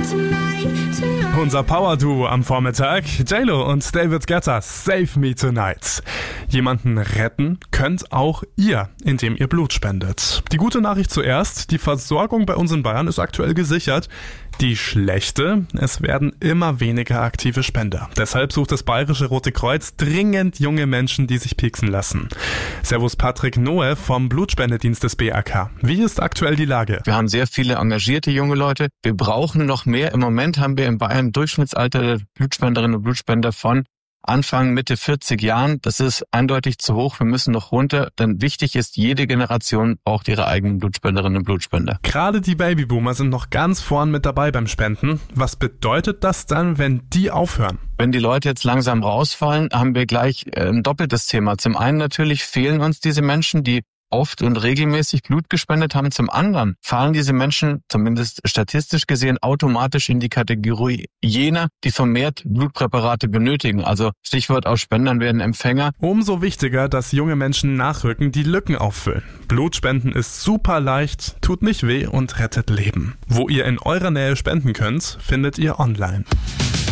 Unser Power-Duo am Vormittag, J-Lo und David Guetta, Save Me Tonight. Jemanden retten könnt auch ihr, indem ihr Blut spendet. Die gute Nachricht zuerst, die Versorgung bei uns in Bayern ist aktuell gesichert. Die schlechte, es werden immer weniger aktive Spender. Deshalb sucht das Bayerische Rote Kreuz dringend junge Menschen, die sich pieksen lassen. Servus Patrick Noe vom Blutspendedienst des BAK. Wie ist aktuell die Lage? Wir haben sehr viele engagierte junge Leute. Wir brauchen noch mehr. Im Moment haben wir in Bayern ein Durchschnittsalter der Blutspenderinnen und Blutspender von Anfang, Mitte 40 Jahren. Das ist eindeutig zu hoch. Wir müssen noch runter, denn wichtig ist, jede Generation braucht ihre eigenen Blutspenderinnen und Blutspender. Gerade die Babyboomer sind noch ganz vorn mit dabei beim Spenden. Was bedeutet das dann, wenn die aufhören? Wenn die Leute jetzt langsam rausfallen, haben wir gleich ein doppeltes Thema. Zum einen natürlich fehlen uns diese Menschen, die oft und regelmäßig Blut gespendet haben. Zum anderen fallen diese Menschen, zumindest statistisch gesehen, automatisch in die Kategorie jener, die vermehrt Blutpräparate benötigen. Also Stichwort aus Spendern werden Empfänger. Umso wichtiger, dass junge Menschen nachrücken, die Lücken auffüllen. Blutspenden ist super leicht, tut nicht weh und rettet Leben. Wo ihr in eurer Nähe spenden könnt, findet ihr online.